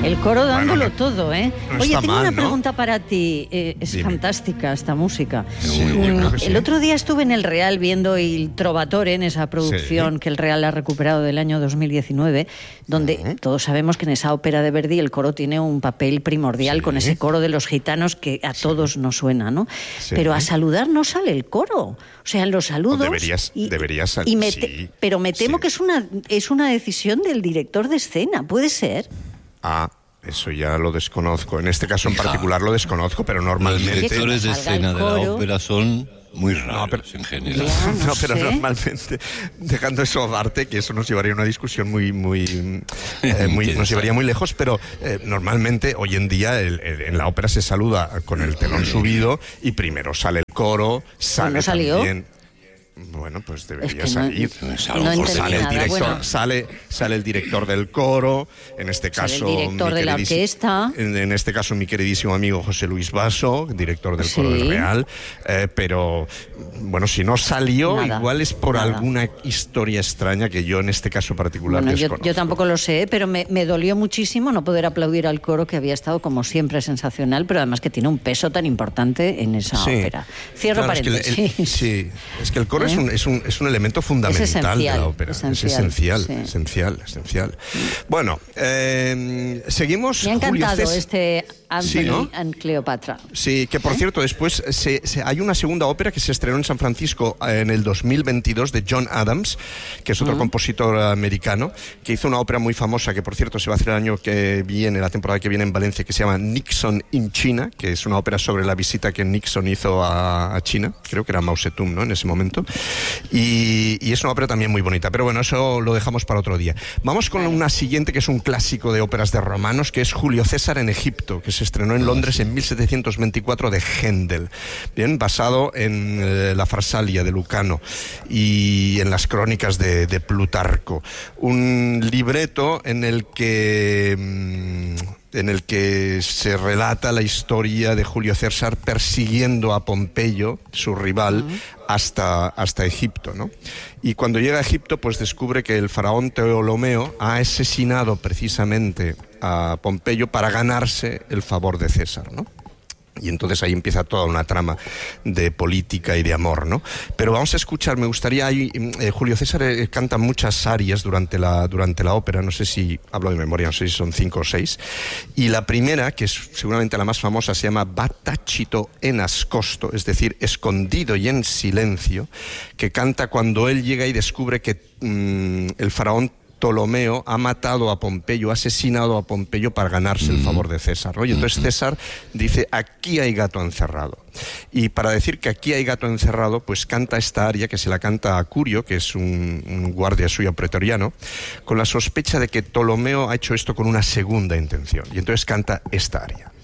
El coro dándolo todo, ¿eh? No Oye, está tengo mal, una ¿no? pregunta para ti. Es Dime. fantástica esta música. Sí, yo creo que sí. El otro día estuve en el Real viendo Il Trovatore, en esa producción Sí. que el Real ha recuperado del año 2019, donde todos sabemos que en esa ópera de Verdi el coro tiene un papel primordial, Sí. con ese coro de los gitanos que a todos nos suena, ¿no? Sí. Pero a saludar no sale el coro. O sea, en los saludos... Deberías salir, sí. Pero me temo Sí. que es una decisión del director de escena. ¿Puede ser? Eso ya lo desconozco. En este caso en particular lo desconozco, pero Los normalmente... directores de salga el escena de la coro. ópera son muy raros, No, pero- en general. Ya, no No, pero sé. normalmente, dejando eso aparte, que eso nos llevaría a una discusión nos llevaría muy lejos, pero normalmente hoy en día en la ópera se saluda con el telón subido y primero sale el coro, sale ¿No salió? también... Bueno, pues debería Es que no- salir. no entendí Sale el nada, director, bueno. sale el director del coro, en este Sale el caso director mi de la queridísimo- orquesta. en este caso mi queridísimo amigo José Luis Basso, director del Sí. coro del Real, pero bueno, si no salió, Nada, igual es por nada. alguna historia extraña que yo en este caso particular Bueno, desconozco. yo tampoco lo sé, pero me dolió muchísimo no poder aplaudir al coro, que había estado como siempre sensacional, pero además que tiene un peso tan importante en esa Sí. ópera. Cierro Claro, paréntesis. sí, es que el coro ¿Eh? es un elemento fundamental de esencial, la ópera. esencial, Es sí. esencial. Bueno, seguimos. Me ha Julio encantado César. este Anthony Sí, ¿no? and Cleopatra. Sí, que por cierto, después hay una segunda ópera que se estrenó en San Francisco en el 2022 de John Adams, que es otro compositor americano, que hizo una ópera muy famosa que por cierto se va a hacer el año que viene, la temporada que viene en Valencia, que se llama Nixon in China, que es una ópera sobre la visita que Nixon hizo a China, creo que era Mao Zedong, ¿no?, en ese momento, y es una ópera también muy bonita, pero bueno, eso lo dejamos para otro día. Vamos con una siguiente que es un clásico de óperas de romanos, que es Julio César en Egipto, que se estrenó en Londres en 1724 de Händel, bien, basado en la Farsalia de Lucano y en las crónicas de Plutarco. Un libreto en el que se relata la historia de Julio César persiguiendo a Pompeyo, su rival, hasta Egipto, ¿no? Y cuando llega a Egipto, pues descubre que el faraón Ptolomeo ha asesinado precisamente a Pompeyo para ganarse el favor de César, ¿no? Y entonces ahí empieza toda una trama de política y de amor, ¿no? Pero vamos a escuchar, me gustaría, Julio César canta muchas arias durante la ópera, no sé si, hablo de memoria, no sé si son 5 o 6, y la primera, que es seguramente la más famosa, se llama Batacito en ascosto, es decir, escondido y en silencio, que canta cuando él llega y descubre que el faraón Ptolomeo ha matado a Pompeyo, ha asesinado a Pompeyo para ganarse el favor de César, ¿no? Y entonces César dice, aquí hay gato encerrado. Y para decir que aquí hay gato encerrado, pues canta esta aria que se la canta a Curio, que es un guardia suyo pretoriano, con la sospecha de que Ptolomeo ha hecho esto con una segunda intención. Y entonces canta esta aria.